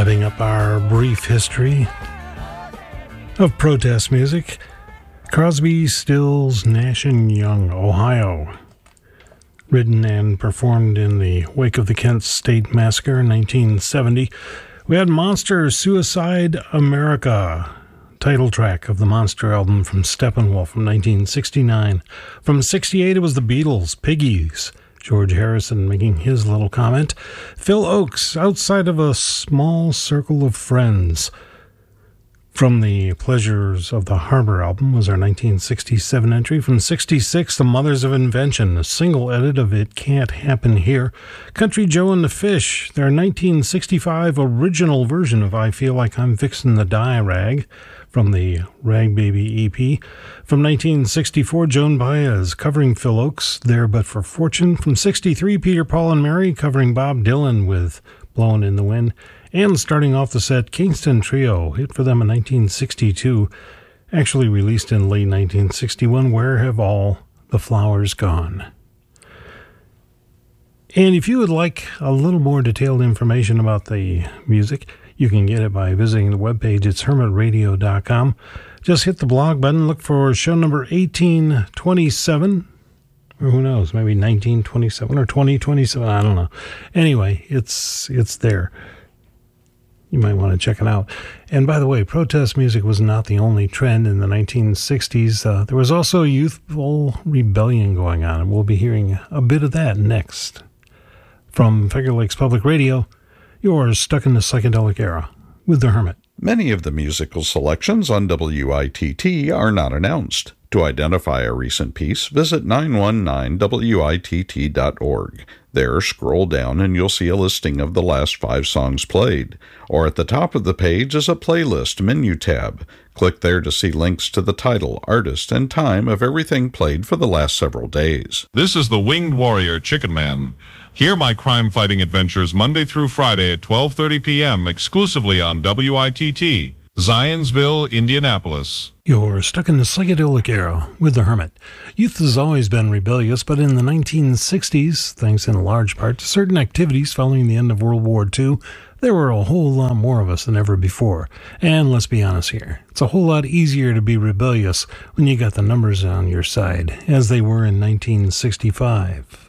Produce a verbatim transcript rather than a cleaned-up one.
Wrapping up our brief history of protest music, Crosby, Stills, Nash and Young, Ohio. Written and performed in the wake of the Kent State Massacre in nineteen seventy. We had Monster Suicide America, title track of the Monster album from Steppenwolf from nineteen sixty-nine. From sixty-eight, it was the Beatles, Piggies. George Harrison making his little comment. Phil Ochs, Outside of a Small Circle of Friends. From the Pleasures of the Harbor album was our nineteen sixty-seven entry. From sixty-six, The Mothers of Invention, a single edit of It Can't Happen Here. Country Joe and the Fish, their nineteen sixty-five original version of I Feel Like I'm Fixin' to Die Rag, from the Rag Baby E P. From nineteen sixty-four, Joan Baez covering Phil Ochs, There But for Fortune. From sixty-three, Peter, Paul and Mary covering Bob Dylan with Blowin' in the Wind. And starting off the set, Kingston Trio, hit for them in nineteen sixty-two, actually released in late nineteen sixty-one, Where Have All the Flowers Gone? And if you would like a little more detailed information about the music, you can get it by visiting the webpage. It's hermit radio dot com. Just hit the blog button, look for show number eighteen twenty-seven, or who knows, maybe nineteen twenty-seven or twenty twenty-seven, I don't know. Anyway, it's it's there. You might want to check it out. And by the way, protest music was not the only trend in the nineteen sixties. Uh, there was also a youthful rebellion going on, and we'll be hearing a bit of that next. From Finger Lakes Public Radio, you're stuck in the psychedelic era with The Hermit. Many of the musical selections on W I T T are not announced. To identify a recent piece, visit nine one nine W I T T dot org. There, scroll down and you'll see a listing of the last five songs played. Or at the top of the page is a playlist menu tab. Click there to see links to the title, artist, and time of everything played for the last several days. This is the Winged Warrior Chicken Man. Hear my crime-fighting adventures Monday through Friday at twelve thirty p.m. exclusively on W I T T, Zionsville, Indianapolis. You're stuck in the psychedelic era with The Hermit. Youth has always been rebellious, but in the nineteen sixties, thanks in large part to certain activities following the end of World War Two, there were a whole lot more of us than ever before. And let's be honest here, it's a whole lot easier to be rebellious when you got the numbers on your side, as they were in nineteen sixty-five.